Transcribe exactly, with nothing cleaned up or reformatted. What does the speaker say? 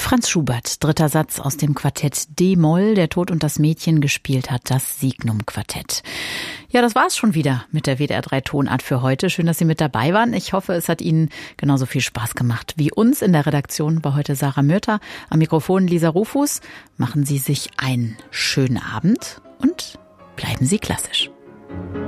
Franz Schubert, dritter Satz aus dem Quartett D-Moll, der Tod und das Mädchen gespielt hat, das Signum-Quartett. Ja, das war's schon wieder mit der W D R drei Tonart für heute. Schön, dass Sie mit dabei waren. Ich hoffe, es hat Ihnen genauso viel Spaß gemacht wie uns. In der Redaktion war heute Sarah Mürter, am Mikrofon Lisa Rufus. Machen Sie sich einen schönen Abend und bleiben Sie klassisch.